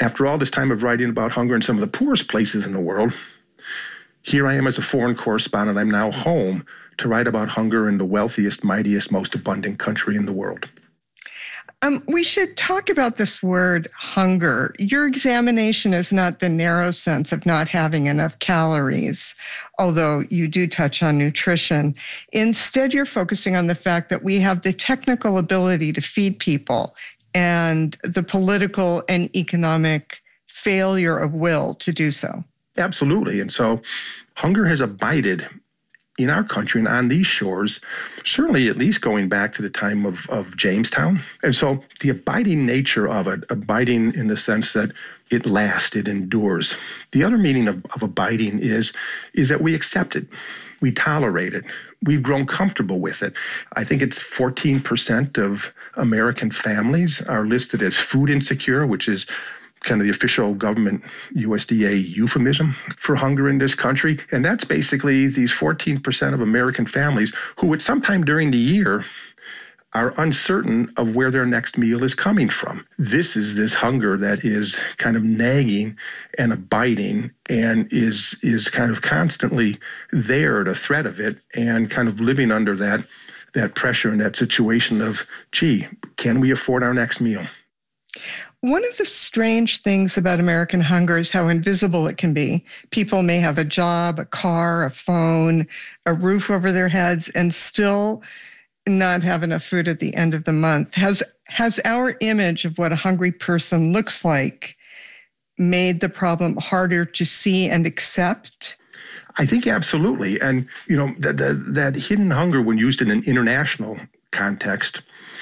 After all this time of writing about hunger in some of the poorest places in the world, here I am as a foreign correspondent. I'm now home to write about hunger in the wealthiest, mightiest, most abundant country in the world. We should talk about this word hunger. Your examination is not the narrow sense of not having enough calories, although you do touch on nutrition. Instead, you're focusing on the fact that we have the technical ability to feed people and the political and economic failure of will to do so. Absolutely. And so hunger has abided in our country and on these shores, certainly at least going back to the time of Jamestown. And so the abiding nature of it, abiding in the sense that it lasts, it endures. The other meaning of abiding is that we accept it, we tolerate it, we've grown comfortable with it. I think it's 14% of American families are listed as food insecure, which is kind of the official government USDA euphemism for hunger in this country. And that's basically these 14% of American families who at some time during the year are uncertain of where their next meal is coming from. This is this hunger that is kind of nagging and abiding and is kind of constantly there, the threat of it, and kind of living under that pressure and that situation of, gee, can we afford our next meal? One of the strange things about American hunger is how invisible it can be. People may have a job, a car, a phone, a roof over their heads, and still not have enough food at the end of the month. Has our image of what a hungry person looks like made the problem harder to see and accept? I think absolutely. And, that hidden hunger, when used in an international context,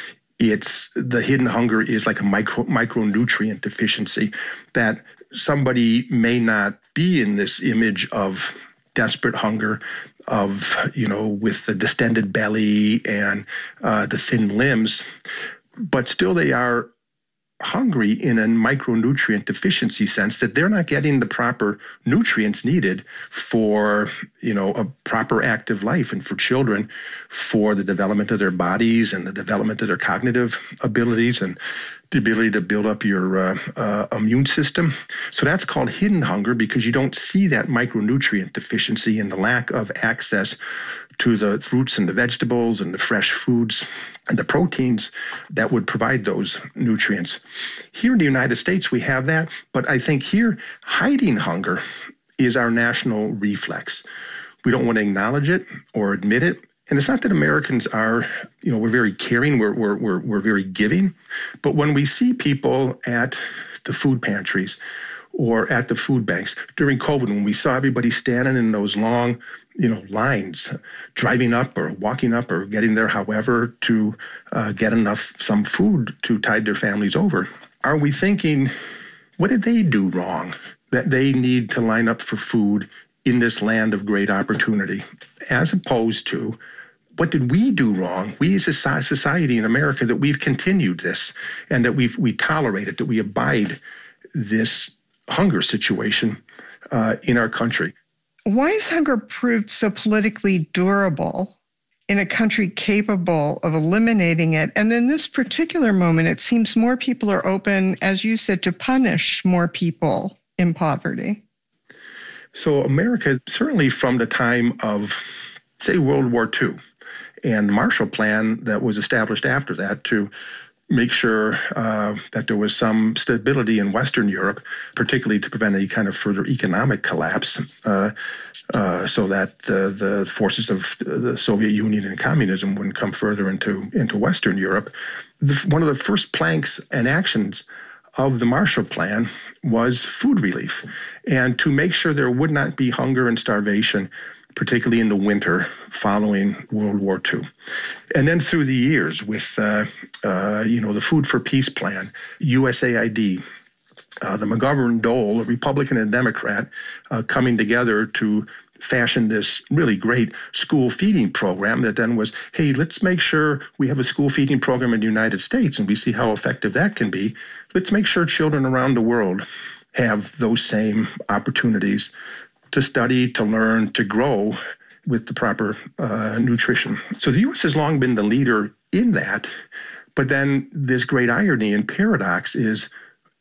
the hidden hunger is like a micronutrient deficiency, that somebody may not be in this image of desperate hunger, of, with the distended belly and the thin limbs, but still they are hungry in a micronutrient deficiency sense, that they're not getting the proper nutrients needed for, a proper active life, and for children, for the development of their bodies and the development of their cognitive abilities and the ability to build up your immune system. So that's called hidden hunger, because you don't see that micronutrient deficiency and the lack of access to the fruits and the vegetables and the fresh foods and the proteins that would provide those nutrients. Here in the United States, we have that, but I think here, hiding hunger is our national reflex. We don't want to acknowledge it or admit it. And it's not that Americans are, we're very caring, we're very giving, but when we see people at the food pantries or at the food banks during COVID, when we saw everybody standing in those long, lines, driving up or walking up or getting there, however, to get some food to tide their families over, are we thinking, what did they do wrong that they need to line up for food in this land of great opportunity? As opposed to, what did we do wrong, we as a society in America, that we've continued this and that we tolerate it, that we abide this hunger situation in our country? Why has hunger proved so politically durable in a country capable of eliminating it? And in this particular moment, it seems more people are open, as you said, to punish more people in poverty. So America, certainly from the time of, say, World War II and the Marshall Plan that was established after that to make sure that there was some stability in Western Europe, particularly to prevent any kind of further economic collapse, so that the forces of the Soviet Union and communism wouldn't come further into Western Europe. One of the first planks and actions of the Marshall Plan was food relief, and to make sure there would not be hunger and starvation, particularly in the winter following World War II. And then through the years with, the Food for Peace Plan, USAID, the McGovern-Dole, a Republican and Democrat, coming together to fashion this really great school feeding program that then was, hey, let's make sure we have a school feeding program in the United States and we see how effective that can be. Let's make sure children around the world have those same opportunities to study, to learn, to grow with the proper nutrition. So the U.S. has long been the leader in that, but then this great irony and paradox is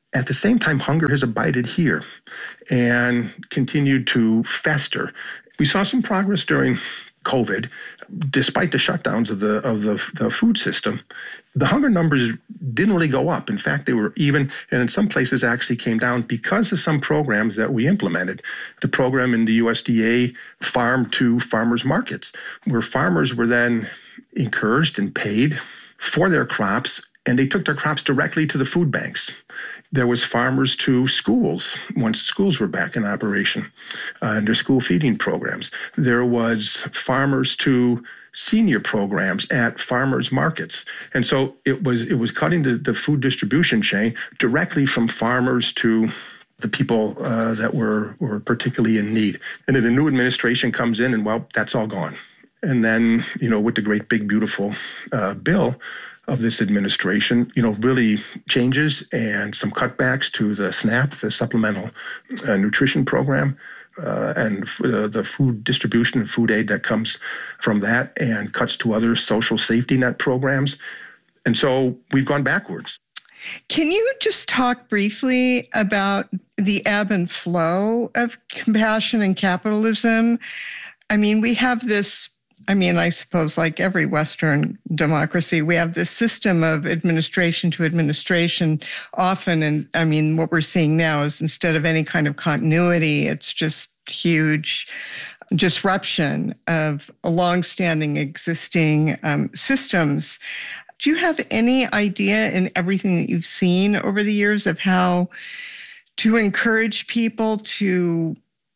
At the same time, hunger has abided here and continued to fester. We saw some progress during COVID, despite the shutdowns of the food system. The hunger numbers didn't really go up. In fact, they were even, and in some places actually came down because of some programs that we implemented. The program in the USDA Farm to Farmers Markets, where farmers were then encouraged and paid for their crops, and they took their crops directly to the food banks. There was farmers to schools once schools were back in operation under school feeding programs. There was farmers to senior programs at farmers markets. And so it was cutting the food distribution chain directly from farmers to the people that were particularly in need. And then a new administration comes in and, well, that's all gone. And then, with the great big beautiful bill of this administration, really changes and some cutbacks to the SNAP, the Supplemental Nutrition Program, and the food distribution and food aid that comes from that, and cuts to other social safety net programs. And so we've gone backwards. Can you just talk briefly about the ebb and flow of compassion and capitalism? I mean, we have this, I suppose like every Western democracy, we have this system of administration to administration often. And what we're seeing now is instead of any kind of continuity, it's just huge disruption of longstanding existing systems. Do you have any idea in everything that you've seen over the years of how to encourage people to,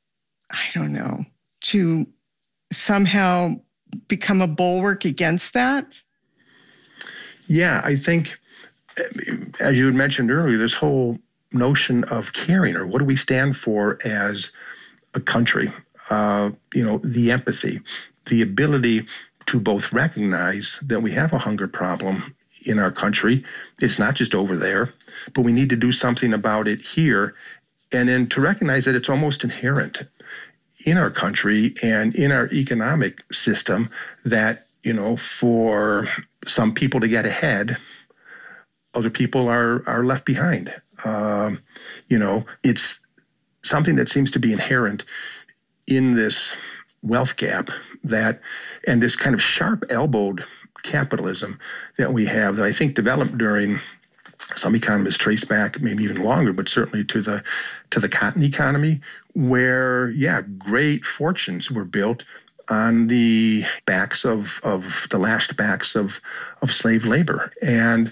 to somehow become a bulwark against that? Yeah, I think, as you had mentioned earlier, this whole notion of caring, or what do we stand for as a country, the empathy, the ability to both recognize that we have a hunger problem in our country. It's not just over there, but we need to do something about it here. And then to recognize that it's almost inherent in our country and in our economic system that, for some people to get ahead, other people are left behind. It's something that seems to be inherent in this wealth gap and this kind of sharp-elbowed capitalism that we have, that I think developed during, some economists trace back maybe even longer, but certainly to the cotton economy, where, great fortunes were built on the backs of the lashed backs of slave labor. And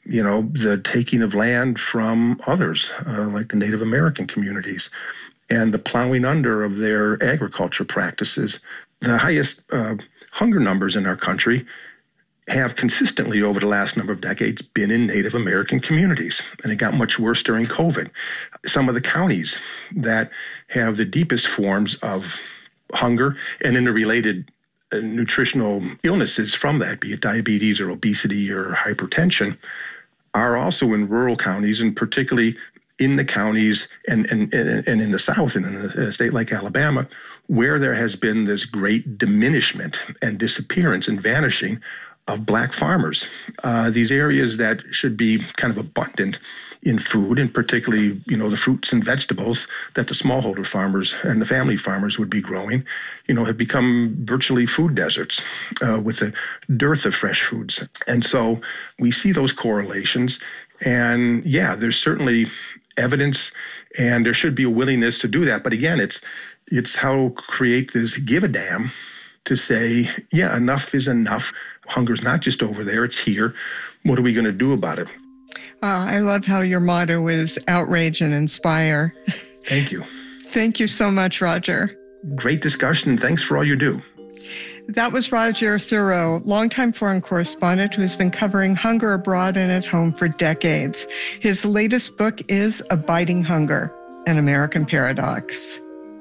the taking of land from others, like the Native American communities, and the plowing under of their agriculture practices. The highest hunger numbers in our country have consistently over the last number of decades been in Native American communities, and it got much worse during COVID. Some of the counties that have the deepest forms of hunger and interrelated nutritional illnesses from that, be it diabetes or obesity or hypertension, are also in rural counties, and particularly in the counties and in the South and in a state like Alabama, where there has been this great diminishment and disappearance and vanishing of Black farmers. These areas that should be kind of abundant in food, and particularly, the fruits and vegetables that the smallholder farmers and the family farmers would be growing, have become virtually food deserts with a dearth of fresh foods. And so we see those correlations. And there's certainly evidence, and there should be a willingness to do that. But again, it's how create this give a damn to say, enough is enough. Hunger's not just over there, it's here. What are we going to do about it? I love how your motto is outrage and inspire. Thank you. Thank you so much, Roger. Great discussion, and thanks for all you do. That was Roger Thurow, longtime foreign correspondent who has been covering hunger abroad and at home for decades. His latest book is Abiding Hunger, An American Paradox.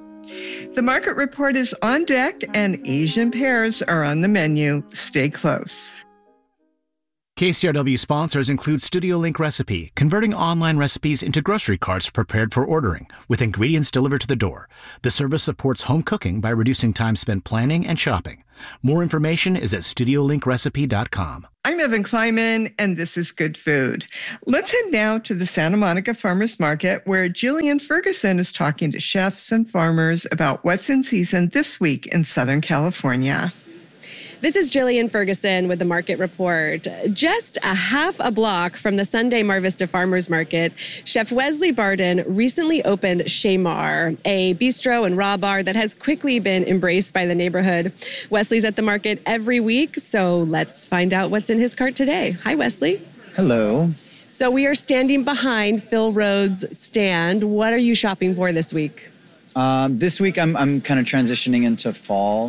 The Market Report is on deck, and Asian pears are on the menu. Stay close. KCRW sponsors include Studio Link Recipe, converting online recipes into grocery carts prepared for ordering, with ingredients delivered to the door. The service supports home cooking by reducing time spent planning and shopping. More information is at studiolinkRecipe.com. I'm Evan Kleiman, and this is Good Food. Let's head now to the Santa Monica Farmers Market, where Jillian Ferguson is talking to chefs and farmers about what's in season this week in Southern California. This is Jillian Ferguson with the Market Report. Just a half a block from the Sunday Mar Vista Farmers Market, Chef Wesley Barden recently opened Chez Mar, a bistro and raw bar that has quickly been embraced by the neighborhood. Wesley's at the market every week, so let's find out what's in his cart today. Hi, Wesley. Hello. So we are standing behind Phil Rhodes' stand. What are you shopping for this week? This week I'm kind of transitioning into fall,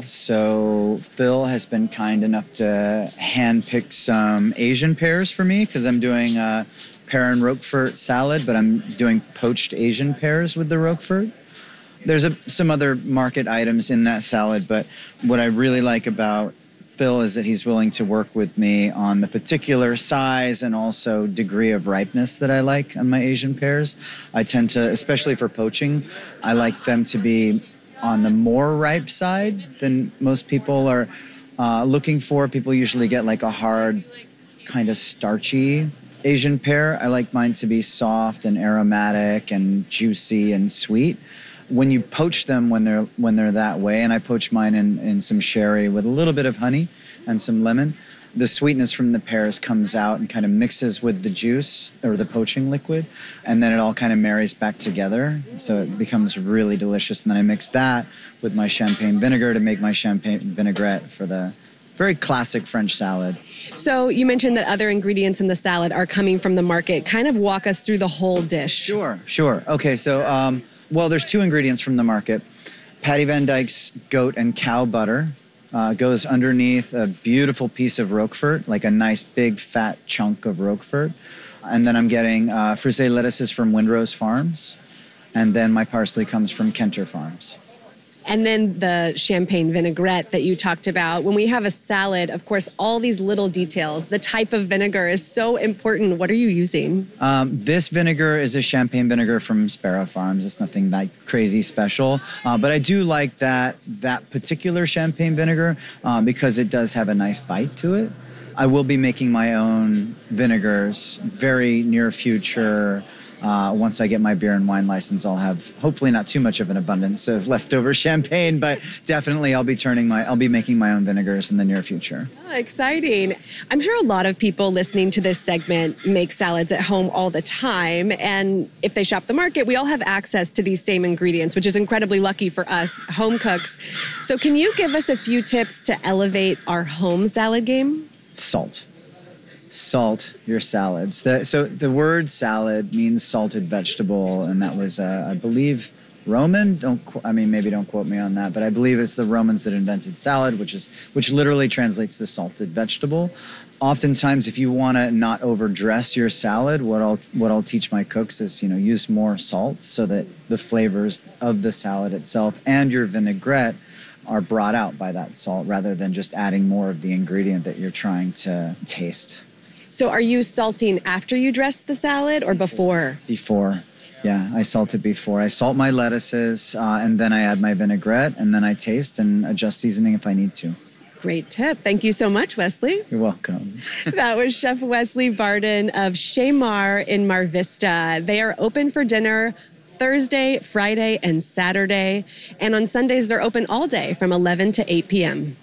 so Phil has been kind enough to handpick some Asian pears for me because I'm doing pear and Roquefort salad, but I'm doing poached Asian pears with the Roquefort. There's some other market items in that salad, but what I really like about Phil is that he's willing to work with me on the particular size and also degree of ripeness that I like on my Asian pears. I tend to, especially for poaching, I like them to be on the more ripe side than most people are looking for. People usually get like a hard, kind of starchy Asian pear. I like mine to be soft and aromatic and juicy and sweet. When you poach them when they're that way, and I poach mine in some sherry with a little bit of honey and some lemon, the sweetness from the pears comes out and kind of mixes with the juice or the poaching liquid, and then it all kind of marries back together. So it becomes really delicious. And then I mix that with my champagne vinegar to make my champagne vinaigrette for the very classic French salad. So you mentioned that other ingredients in the salad are coming from the market. Kind of walk us through the whole dish. Sure. Okay, so well, there's two ingredients from the market. Patty Van Dyke's goat and cow butter goes underneath a beautiful piece of Roquefort, like a nice big fat chunk of Roquefort. And then I'm getting frisee lettuces from Windrose Farms. And then my parsley comes from Kenter Farms. And then the champagne vinaigrette that you talked about. When we have a salad, of course, all these little details, the type of vinegar is so important. What are you using? This vinegar is a champagne vinegar from Sparrow Farms. It's nothing like crazy special. But I do like that particular champagne vinegar because it does have a nice bite to it. I will be making my own vinegars very near future. Once I get my beer and wine license, I'll have hopefully not too much of an abundance of leftover champagne, but definitely I'll be making my own vinegars in the near future. Oh, exciting. I'm sure a lot of people listening to this segment make salads at home all the time. And if they shop the market, we all have access to these same ingredients, which is incredibly lucky for us home cooks. So can you give us a few tips to elevate our home salad game? Salt your salads. So the word salad means salted vegetable, and that was, I believe, Roman. Maybe don't quote me on that, but I believe it's the Romans that invented salad, which literally translates to salted vegetable. Oftentimes, if you want to not overdress your salad, what I'll teach my cooks is, use more salt so that the flavors of the salad itself and your vinaigrette are brought out by that salt rather than just adding more of the ingredient that you're trying to taste. So are you salting after you dress the salad or before? Before. Yeah, I salt it before. I salt my lettuces and then I add my vinaigrette and then I taste and adjust seasoning if I need to. Great tip. Thank you so much, Wesley. You're welcome. That was Chef Wesley Barden of Chez Mar in Mar Vista. They are open for dinner Thursday, Friday, and Saturday. And on Sundays, they're open all day from 11 to 8 p.m.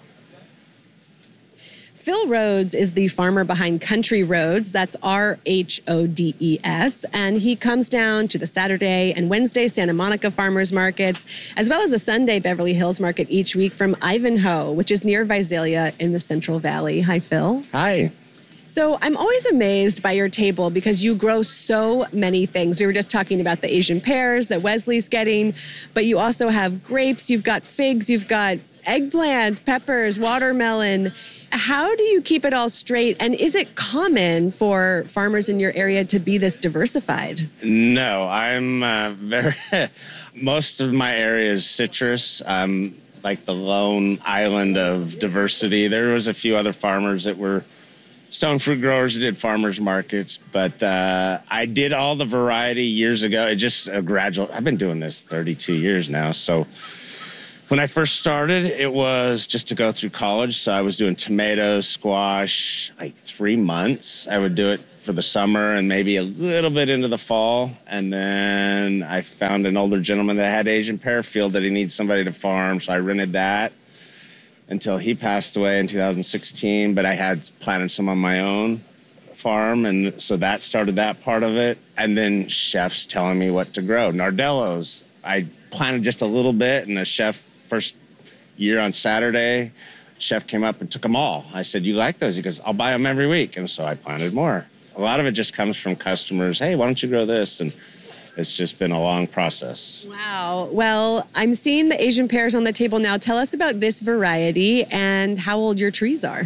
Phil Rhodes is the farmer behind Country Roads. That's RHODES. And he comes down to the Saturday and Wednesday Santa Monica Farmers Markets, as well as a Sunday Beverly Hills Market each week from Ivanhoe, which is near Visalia in the Central Valley. Hi, Phil. Hi. So I'm always amazed by your table because you grow so many things. We were just talking about the Asian pears that Wesley's getting, but you also have grapes, you've got figs, you've got eggplant, peppers, watermelon. How do you keep it all straight? And is it common for farmers in your area to be this diversified? No, I'm very, most of my area is citrus. I'm like the lone island of diversity. There was a few other farmers that were Stone fruit growers, did farmers markets, but I did all the variety years ago. It just a gradual. I've been doing this 32 years now. So when I first started, it was just to go through college. So I was doing tomatoes, squash, like 3 months. I would do it for the summer and maybe a little bit into the fall. And then I found an older gentleman that had Asian pear field that he needs somebody to farm. So I rented that until he passed away in 2016, but I had planted some on my own farm, and so that started that part of it. And then chefs telling me what to grow. Nardellos, I planted just a little bit, and the chef, first year on Saturday, chef came up and took them all. I said, "You like those?" He goes, "I'll buy them every week." And so I planted more. A lot of it just comes from customers. "Hey, why don't you grow this?" And it's just been a long process. Wow. Well, I'm seeing the Asian pears on the table now. Tell us about this variety and how old your trees are.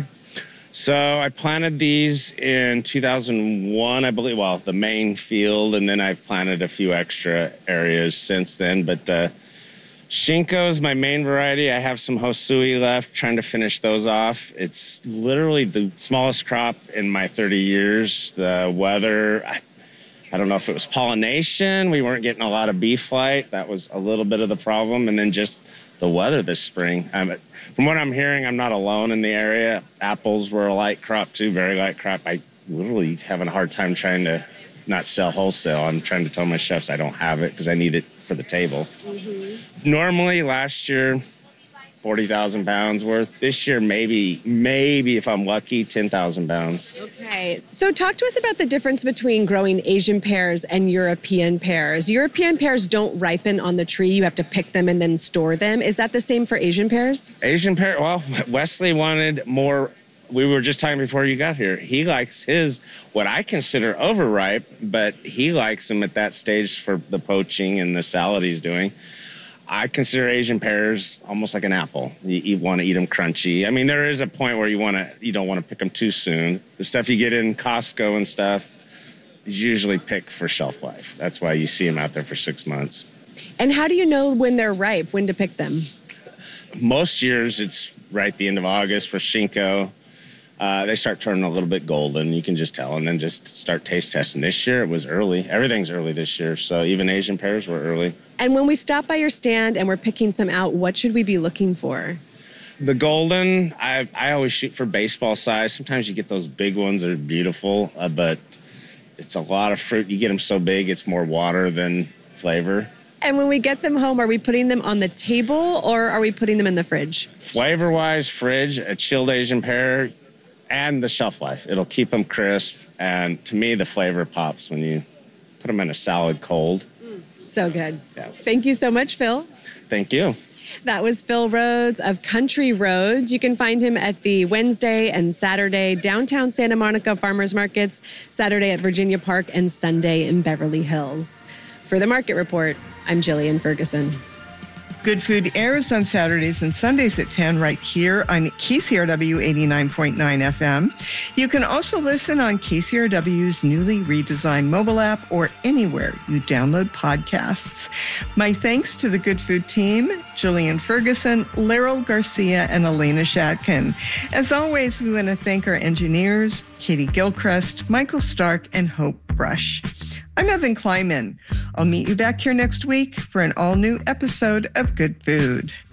So I planted these in 2001, I believe. Well, the main field, and then I've planted a few extra areas since then. But Shinko is my main variety. I have some Hosui left, trying to finish those off. It's literally the smallest crop in my 30 years. The weather, I don't know if it was pollination. We weren't getting a lot of bee flight. That was a little bit of the problem. And then just the weather this spring. From what I'm hearing, I'm not alone in the area. Apples were a light crop too, very light crop. I literally having a hard time trying to not sell wholesale. I'm trying to tell my chefs I don't have it because I need it for the table. Mm-hmm. Normally last year, 40,000 pounds worth. This year, maybe if I'm lucky, 10,000 pounds. Okay. So talk to us about the difference between growing Asian pears and European pears. European pears don't ripen on the tree. You have to pick them and then store them. Is that the same for Asian pears? Asian pear, well, Wesley wanted more. We were just talking before you got here. He likes his, what I consider overripe, but he likes them at that stage for the poaching and the salad he's doing. I consider Asian pears almost like an apple. You want to eat them crunchy. I mean, there is a point where you don't want to pick them too soon. The stuff you get in Costco and stuff is usually picked for shelf life. That's why you see them out there for 6 months. And how do you know when they're ripe, when to pick them? Most years, it's right at the end of August for Shinko. They start turning a little bit golden. You can just tell, and then just start taste testing. This year, it was early. Everything's early this year, so even Asian pears were early. And when we stop by your stand and we're picking some out, what should we be looking for? The golden, I always shoot for baseball size. Sometimes you get those big ones that are beautiful, but it's a lot of fruit. You get them so big, it's more water than flavor. And when we get them home, are we putting them on the table or are we putting them in the fridge? Flavor-wise, fridge, a chilled Asian pear, and the shelf life. It'll keep them crisp, and to me, the flavor pops when you put them in a salad cold. So good. Yeah. Thank you so much, Phil. Thank you. That was Phil Rhodes of Country Roads. You can find him at the Wednesday and Saturday downtown Santa Monica farmers markets, Saturday at Virginia Park, and Sunday in Beverly Hills. For the Market Report, I'm Jillian Ferguson. Good Food airs on Saturdays and Sundays at 10 right here on KCRW 89.9 FM. You can also listen on KCRW's newly redesigned mobile app or anywhere you download podcasts. My thanks to the Good Food team, Jillian Ferguson, Laryl Garcia, and Elena Shatkin. As always, we want to thank our engineers, Katie Gilchrist, Michael Stark, and Hope Brush. I'm Evan Kleiman. I'll meet you back here next week for an all-new episode of Good Food.